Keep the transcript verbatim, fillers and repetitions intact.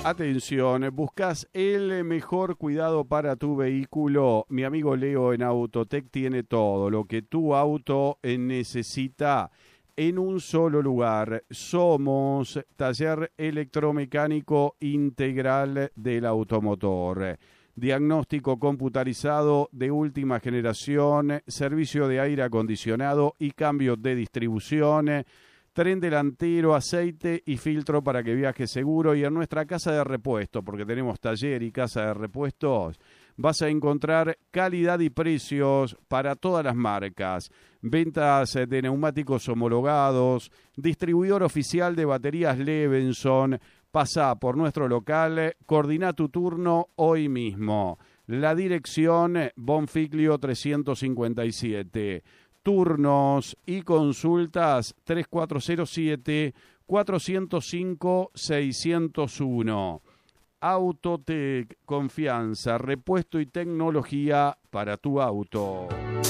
Atención, ¿buscas el mejor cuidado para tu vehículo? Mi amigo Leo en Autotech tiene todo lo que tu auto necesita en un solo lugar. Somos taller electromecánico integral del automotor. Diagnóstico computarizado de última generación, servicio de aire acondicionado y cambio de distribución, tren delantero, aceite y filtro para que viajes seguro. Y en nuestra casa de repuesto, porque tenemos taller y casa de repuestos, vas a encontrar calidad y precios para todas las marcas. Ventas de neumáticos homologados, distribuidor oficial de baterías Levenson. Pasá por nuestro local, coordina tu turno hoy mismo. La dirección Bonfiglio trescientos cincuenta y siete. Turnos y consultas tres cuatro cero siete, cuatro cero cinco, seis cero uno. Autotech, confianza, repuesto y tecnología para tu auto.